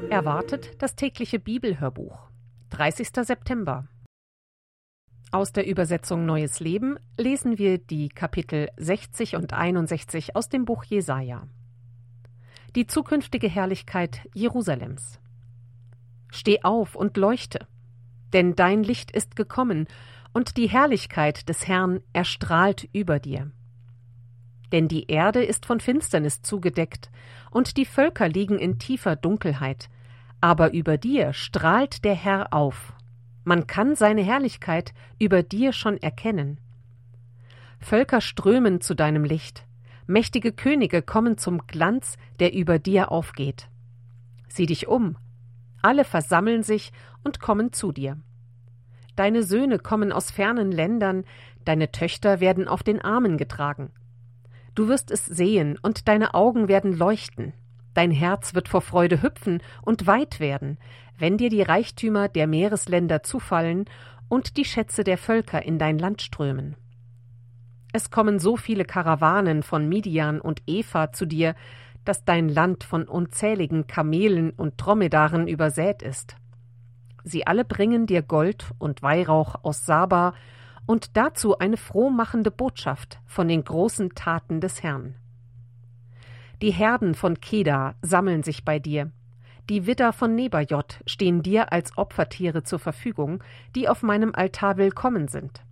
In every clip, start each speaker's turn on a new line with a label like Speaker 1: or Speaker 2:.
Speaker 1: Erwartet das tägliche Bibelhörbuch. 30. September. Aus der Übersetzung Neues Leben lesen wir die Kapitel 60 und 61 aus dem Buch Jesaja. Die zukünftige Herrlichkeit Jerusalems. Steh auf und leuchte, denn dein Licht ist gekommen und die Herrlichkeit des Herrn erstrahlt über dir. Denn die Erde ist von Finsternis zugedeckt und die Völker liegen in tiefer Dunkelheit, aber über dir strahlt der Herr auf. Man kann seine Herrlichkeit über dir schon erkennen. Völker strömen zu deinem Licht, mächtige Könige kommen zum Glanz, der über dir aufgeht. Sieh dich um, alle versammeln sich und kommen zu dir. Deine Söhne kommen aus fernen Ländern, deine Töchter werden auf den Armen getragen. Du wirst es sehen, und deine Augen werden leuchten. Dein Herz wird vor Freude hüpfen und weit werden, wenn dir die Reichtümer der Meeresländer zufallen und die Schätze der Völker in dein Land strömen. Es kommen so viele Karawanen von Midian und Epha zu dir, dass dein Land von unzähligen Kamelen und Dromedaren übersät ist. Sie alle bringen dir Gold und Weihrauch aus Saba und dazu eine frohmachende Botschaft von den großen Taten des Herrn. Die Herden von Kedar sammeln sich bei dir. Die Widder von Nebajot stehen dir als Opfertiere zur Verfügung, die auf meinem Altar willkommen sind.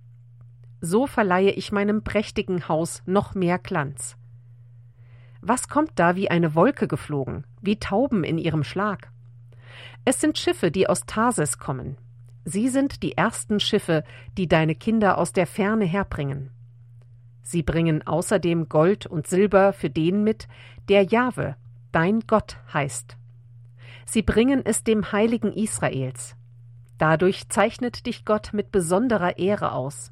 Speaker 1: So verleihe ich meinem prächtigen Haus noch mehr Glanz. Was kommt da wie eine Wolke geflogen, wie Tauben in ihrem Schlag? Es sind Schiffe, die aus Tarsis kommen. Sie sind die ersten Schiffe, die deine Kinder aus der Ferne herbringen. Sie bringen außerdem Gold und Silber für den mit, der Jahwe, dein Gott, heißt. Sie bringen es dem Heiligen Israels. Dadurch zeichnet dich Gott mit besonderer Ehre aus.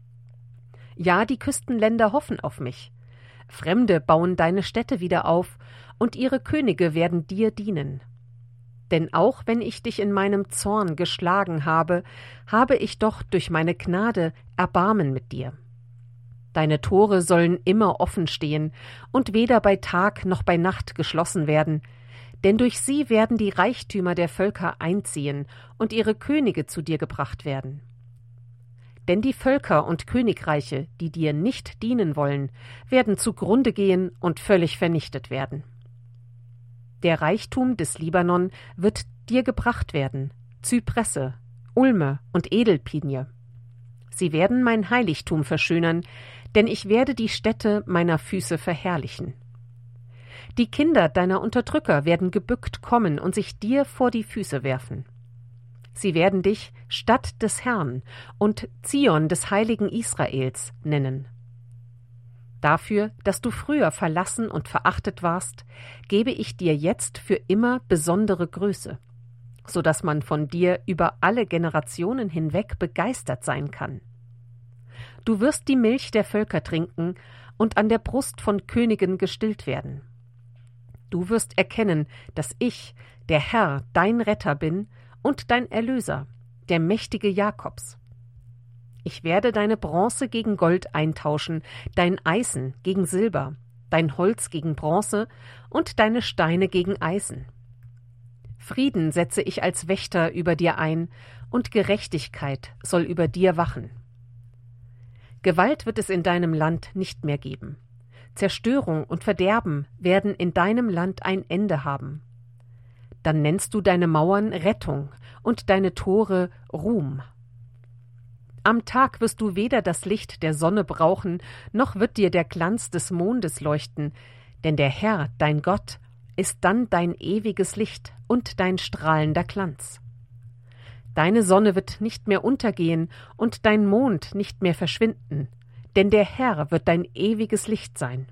Speaker 1: Ja, die Küstenländer hoffen auf mich. Fremde bauen deine Städte wieder auf, und ihre Könige werden dir dienen. Denn auch wenn ich dich in meinem Zorn geschlagen habe, habe ich doch durch meine Gnade Erbarmen mit dir. Deine Tore sollen immer offen stehen und weder bei Tag noch bei Nacht geschlossen werden, denn durch sie werden die Reichtümer der Völker einziehen und ihre Könige zu dir gebracht werden. Denn die Völker und Königreiche, die dir nicht dienen wollen, werden zugrunde gehen und völlig vernichtet werden. Der Reichtum des Libanon wird dir gebracht werden, Zypresse, Ulme und Edelpinie. Sie werden mein Heiligtum verschönern, denn ich werde die Stätte meiner Füße verherrlichen. Die Kinder deiner Unterdrücker werden gebückt kommen und sich dir vor die Füße werfen. Sie werden dich Stadt des Herrn und Zion des heiligen Israels nennen. Dafür, dass du früher verlassen und verachtet warst, gebe ich dir jetzt für immer besondere Größe, so dass man von dir über alle Generationen hinweg begeistert sein kann. Du wirst die Milch der Völker trinken und an der Brust von Königen gestillt werden. Du wirst erkennen, dass ich, der Herr, dein Retter bin und dein Erlöser, der Mächtige Jakobs. Ich werde deine Bronze gegen Gold eintauschen, dein Eisen gegen Silber, dein Holz gegen Bronze und deine Steine gegen Eisen. Frieden setze ich als Wächter über dir ein, und Gerechtigkeit soll über dir wachen. Gewalt wird es in deinem Land nicht mehr geben. Zerstörung und Verderben werden in deinem Land ein Ende haben. Dann nennst du deine Mauern Rettung und deine Tore Ruhm. Am Tag wirst du weder das Licht der Sonne brauchen, noch wird dir der Glanz des Mondes leuchten, denn der Herr, dein Gott, ist dann dein ewiges Licht und dein strahlender Glanz. Deine Sonne wird nicht mehr untergehen und dein Mond nicht mehr verschwinden, denn der Herr wird dein ewiges Licht sein.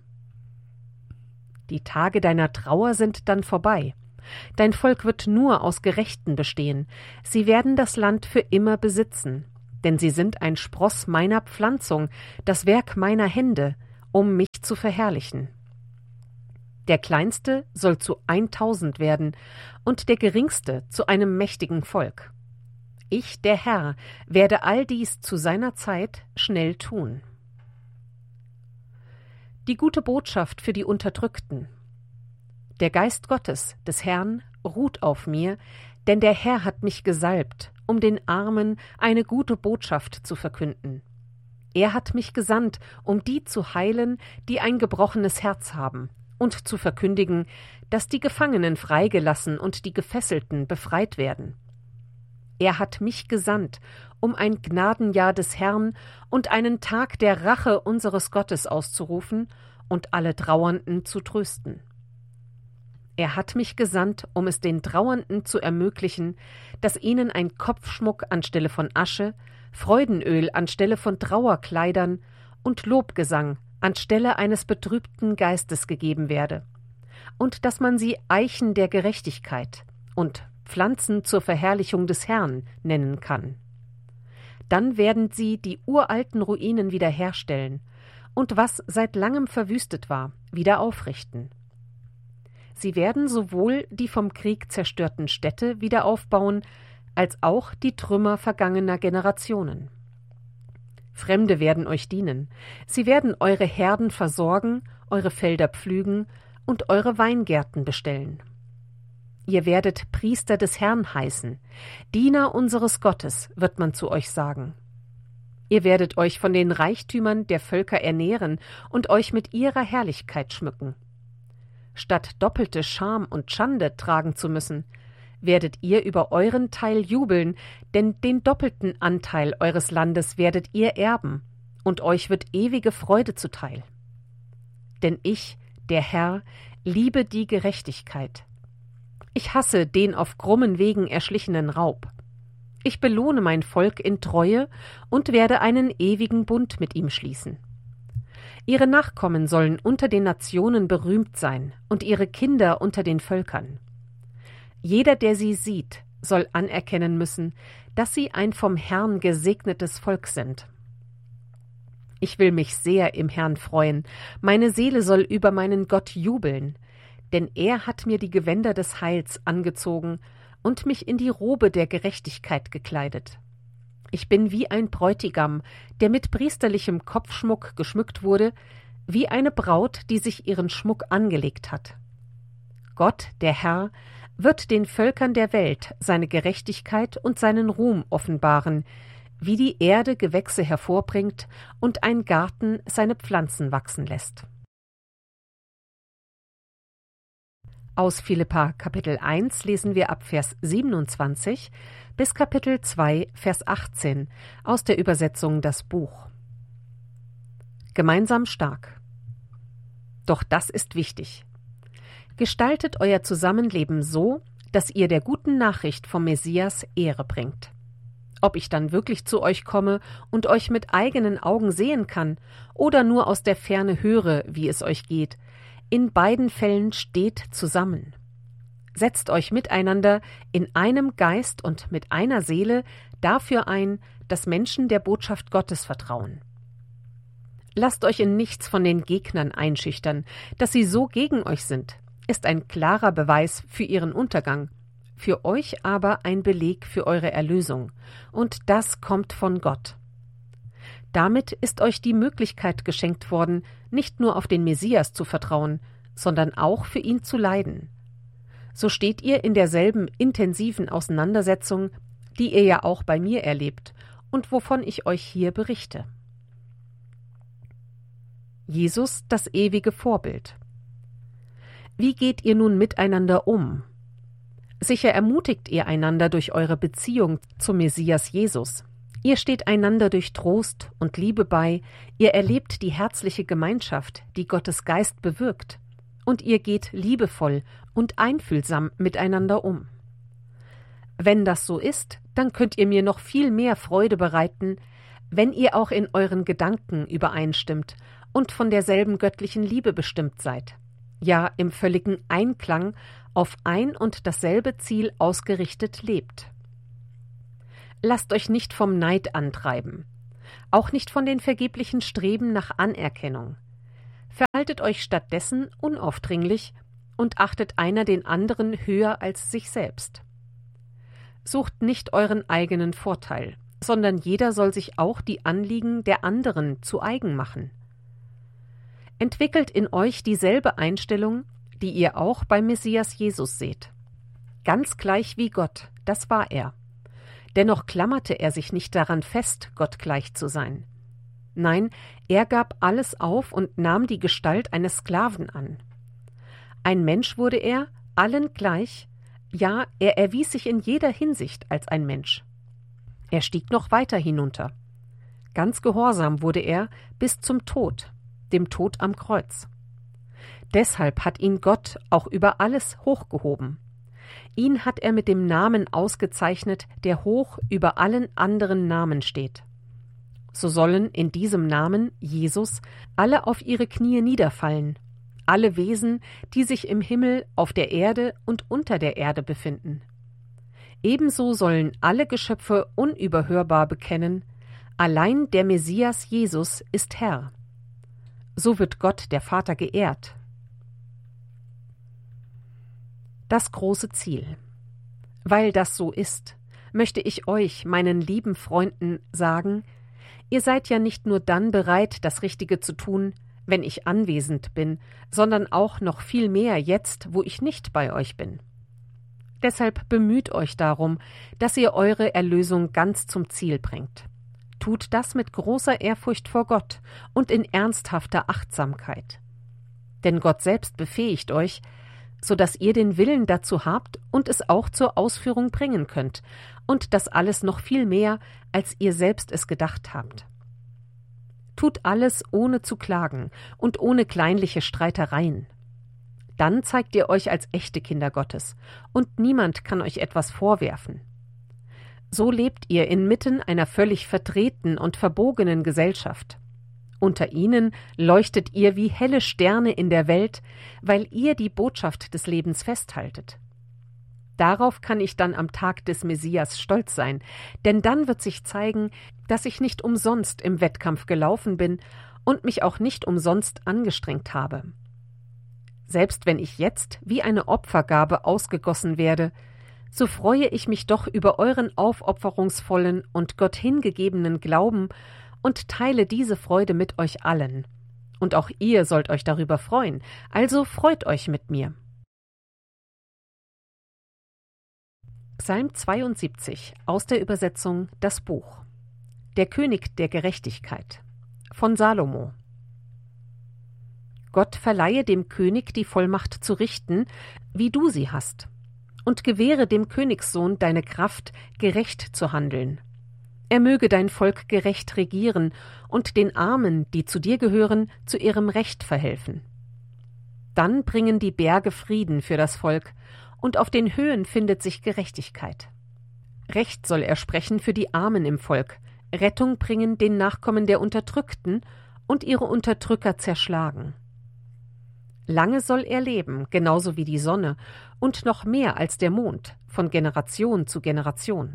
Speaker 1: Die Tage deiner Trauer sind dann vorbei. Dein Volk wird nur aus Gerechten bestehen. Sie werden das Land für immer besitzen, denn sie sind ein Spross meiner Pflanzung, das Werk meiner Hände, um mich zu verherrlichen. Der Kleinste soll zu 1000 werden und der Geringste zu einem mächtigen Volk. Ich, der Herr, werde all dies zu seiner Zeit schnell tun. Die gute Botschaft für die Unterdrückten. Der Geist Gottes, des Herrn, ruht auf mir, denn der Herr hat mich gesalbt, um den Armen eine gute Botschaft zu verkünden. Er hat mich gesandt, um die zu heilen, die ein gebrochenes Herz haben, und zu verkündigen, dass die Gefangenen freigelassen und die Gefesselten befreit werden. Er hat mich gesandt, um ein Gnadenjahr des Herrn und einen Tag der Rache unseres Gottes auszurufen und alle Trauernden zu trösten. Er hat mich gesandt, um es den Trauernden zu ermöglichen, dass ihnen ein Kopfschmuck anstelle von Asche, Freudenöl anstelle von Trauerkleidern und Lobgesang anstelle eines betrübten Geistes gegeben werde, und dass man sie Eichen der Gerechtigkeit und Pflanzen zur Verherrlichung des Herrn nennen kann. Dann werden sie die uralten Ruinen wiederherstellen und was seit langem verwüstet war, wieder aufrichten. Sie werden sowohl die vom Krieg zerstörten Städte wieder aufbauen, als auch die Trümmer vergangener Generationen. Fremde werden euch dienen. Sie werden eure Herden versorgen, eure Felder pflügen und eure Weingärten bestellen. Ihr werdet Priester des Herrn heißen. Diener unseres Gottes, wird man zu euch sagen. Ihr werdet euch von den Reichtümern der Völker ernähren und euch mit ihrer Herrlichkeit schmücken. Statt doppelte Scham und Schande tragen zu müssen, werdet ihr über euren Teil jubeln, denn den doppelten Anteil eures Landes werdet ihr erben, und euch wird ewige Freude zuteil. Denn ich, der Herr, liebe die Gerechtigkeit. Ich hasse den auf krummen Wegen erschlichenen Raub. Ich belohne mein Volk in Treue und werde einen ewigen Bund mit ihm schließen. Ihre Nachkommen sollen unter den Nationen berühmt sein und ihre Kinder unter den Völkern. Jeder, der sie sieht, soll anerkennen müssen, dass sie ein vom Herrn gesegnetes Volk sind. Ich will mich sehr im Herrn freuen, meine Seele soll über meinen Gott jubeln, denn er hat mir die Gewänder des Heils angezogen und mich in die Robe der Gerechtigkeit gekleidet. Ich bin wie ein Bräutigam, der mit priesterlichem Kopfschmuck geschmückt wurde, wie eine Braut, die sich ihren Schmuck angelegt hat. Gott, der Herr, wird den Völkern der Welt seine Gerechtigkeit und seinen Ruhm offenbaren, wie die Erde Gewächse hervorbringt und ein Garten seine Pflanzen wachsen lässt. Aus Philipper Kapitel 1 lesen wir ab Vers 27 bis Kapitel 2, Vers 18 aus der Übersetzung Das Buch. Gemeinsam stark. Doch das ist wichtig. Gestaltet euer Zusammenleben so, dass ihr der guten Nachricht vom Messias Ehre bringt. Ob ich dann wirklich zu euch komme und euch mit eigenen Augen sehen kann oder nur aus der Ferne höre, wie es euch geht, in beiden Fällen steht zusammen. Setzt euch miteinander in einem Geist und mit einer Seele dafür ein, dass Menschen der Botschaft Gottes vertrauen. Lasst euch in nichts von den Gegnern einschüchtern, dass sie so gegen euch sind, ist ein klarer Beweis für ihren Untergang, für euch aber ein Beleg für eure Erlösung, und das kommt von Gott. Damit ist euch die Möglichkeit geschenkt worden, nicht nur auf den Messias zu vertrauen, sondern auch für ihn zu leiden. So steht ihr in derselben intensiven Auseinandersetzung, die ihr ja auch bei mir erlebt und wovon ich euch hier berichte. Jesus, das ewige Vorbild. Wie geht ihr nun miteinander um? Sicher ermutigt ihr einander durch eure Beziehung zum Messias Jesus. Ihr steht einander durch Trost und Liebe bei, ihr erlebt die herzliche Gemeinschaft, die Gottes Geist bewirkt, und ihr geht liebevoll und einfühlsam miteinander um. Wenn das so ist, dann könnt ihr mir noch viel mehr Freude bereiten, wenn ihr auch in euren Gedanken übereinstimmt und von derselben göttlichen Liebe bestimmt seid, ja im völligen Einklang auf ein und dasselbe Ziel ausgerichtet lebt. Lasst euch nicht vom Neid antreiben, auch nicht von den vergeblichen Streben nach Anerkennung. Verhaltet euch stattdessen unaufdringlich und achtet einer den anderen höher als sich selbst. Sucht nicht euren eigenen Vorteil, sondern jeder soll sich auch die Anliegen der anderen zu eigen machen. Entwickelt in euch dieselbe Einstellung, die ihr auch beim Messias Jesus seht. ganz gleich wie Gott, das war er. Dennoch klammerte er sich nicht daran fest, Gott gleich zu sein. Nein, er gab alles auf und nahm die Gestalt eines Sklaven an. Ein Mensch wurde er, allen gleich, ja, er erwies sich in jeder Hinsicht als ein Mensch. Er stieg noch weiter hinunter. Ganz gehorsam wurde er bis zum Tod, dem Tod am Kreuz. Deshalb hat ihn Gott auch über alles hochgehoben. Ihn hat er mit dem Namen ausgezeichnet, der hoch über allen anderen Namen steht. So sollen in diesem Namen, Jesus, alle auf ihre Knie niederfallen, alle Wesen, die sich im Himmel, auf der Erde und unter der Erde befinden. Ebenso sollen alle Geschöpfe unüberhörbar bekennen, allein der Messias Jesus ist Herr. So wird Gott, der Vater, geehrt. Das große Ziel. Weil das so ist, möchte ich euch, meinen lieben Freunden, sagen, ihr seid ja nicht nur dann bereit, das Richtige zu tun, wenn ich anwesend bin, sondern auch noch viel mehr jetzt, wo ich nicht bei euch bin. Deshalb bemüht euch darum, dass ihr eure Erlösung ganz zum Ziel bringt. Tut das mit großer Ehrfurcht vor Gott und in ernsthafter Achtsamkeit. Denn Gott selbst befähigt euch, so dass ihr den Willen dazu habt und es auch zur Ausführung bringen könnt, und das alles noch viel mehr, als ihr selbst es gedacht habt. Tut alles ohne zu klagen und ohne kleinliche Streitereien. Dann zeigt ihr euch als echte Kinder Gottes, und niemand kann euch etwas vorwerfen. So lebt ihr inmitten einer völlig verdrehten und verbogenen Gesellschaft. Unter ihnen leuchtet ihr wie helle Sterne in der Welt, weil ihr die Botschaft des Lebens festhaltet. Darauf kann ich dann am Tag des Messias stolz sein, denn dann wird sich zeigen, dass ich nicht umsonst im Wettkampf gelaufen bin und mich auch nicht umsonst angestrengt habe. Selbst wenn ich jetzt wie eine Opfergabe ausgegossen werde, so freue ich mich doch über euren aufopferungsvollen und Gott hingegebenen Glauben und teile diese Freude mit euch allen. Und auch ihr sollt euch darüber freuen, also freut euch mit mir. Psalm 72 aus der Übersetzung Das Buch. Der König der Gerechtigkeit von Salomo. Gott verleihe dem König die Vollmacht zu richten, wie du sie hast, und gewähre dem Königssohn deine Kraft, gerecht zu handeln. Er möge dein Volk gerecht regieren und den Armen, die zu dir gehören, zu ihrem Recht verhelfen. Dann bringen die Berge Frieden für das Volk, und auf den Höhen findet sich Gerechtigkeit. Recht soll er sprechen für die Armen im Volk, Rettung bringen den Nachkommen der Unterdrückten und ihre Unterdrücker zerschlagen. Lange soll er leben, genauso wie die Sonne, und noch mehr als der Mond, von Generation zu Generation.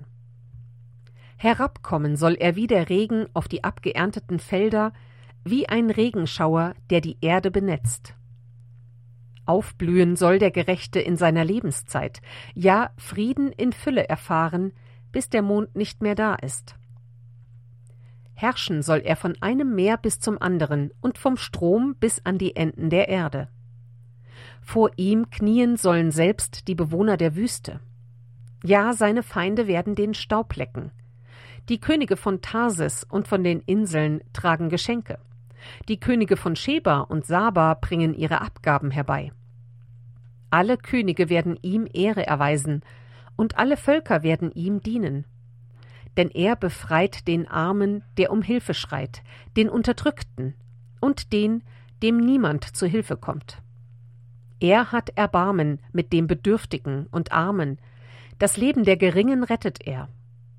Speaker 1: Herabkommen soll er wie der Regen auf die abgeernteten Felder, wie ein Regenschauer, der die Erde benetzt. Aufblühen soll der Gerechte in seiner Lebenszeit, ja, Frieden in Fülle erfahren, bis der Mond nicht mehr da ist. Herrschen soll er von einem Meer bis zum anderen und vom Strom bis an die Enden der Erde. Vor ihm knien sollen selbst die Bewohner der Wüste. Ja, seine Feinde werden den Staub lecken. Die Könige von Tarsis und von den Inseln tragen Geschenke. Die Könige von Scheba und Saba bringen ihre Abgaben herbei. Alle Könige werden ihm Ehre erweisen, und alle Völker werden ihm dienen. Denn er befreit den Armen, der um Hilfe schreit, den Unterdrückten und den, dem niemand zu Hilfe kommt. Er hat Erbarmen mit dem Bedürftigen und Armen, das Leben der Geringen rettet er.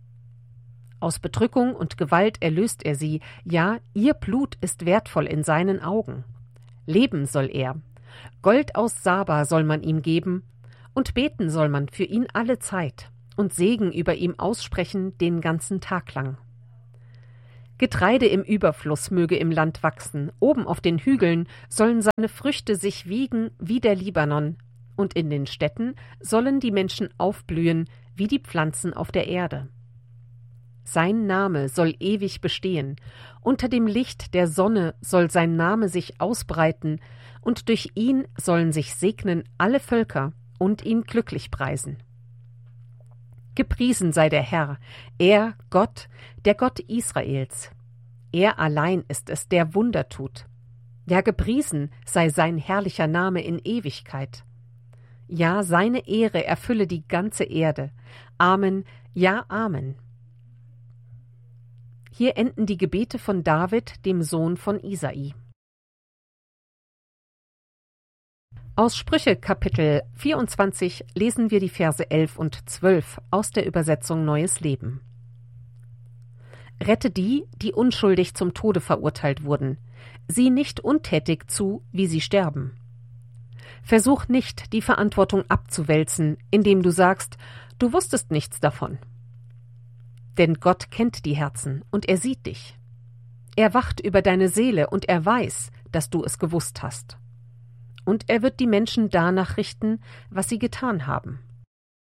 Speaker 1: Aus Bedrückung und Gewalt erlöst er sie, ja, ihr Blut ist wertvoll in seinen Augen. Leben soll er, Gold aus Saba soll man ihm geben, und beten soll man für ihn alle Zeit und Segen über ihm aussprechen den ganzen Tag lang. Getreide im Überfluss möge im Land wachsen, oben auf den Hügeln sollen seine Früchte sich wiegen wie der Libanon, und in den Städten sollen die Menschen aufblühen wie die Pflanzen auf der Erde. Sein Name soll ewig bestehen, unter dem Licht der Sonne soll sein Name sich ausbreiten, und durch ihn sollen sich segnen alle Völker und ihn glücklich preisen. Gepriesen sei der Herr, er, Gott, der Gott Israels. Er allein ist es, der Wunder tut. Ja, gepriesen sei sein herrlicher Name in Ewigkeit. Ja, seine Ehre erfülle die ganze Erde. Amen, ja, Amen. Hier enden die Gebete von David, dem Sohn von Isai. Aus Sprüche Kapitel 24 lesen wir die Verse 11 und 12 aus der Übersetzung Neues Leben. Rette die, die unschuldig zum Tode verurteilt wurden. Sieh nicht untätig zu, wie sie sterben. Versuch nicht, die Verantwortung abzuwälzen, indem du sagst, du wusstest nichts davon. Denn Gott kennt die Herzen und er sieht dich. Er wacht über deine Seele und er weiß, dass du es gewusst hast. Und er wird die Menschen danach richten, was sie getan haben.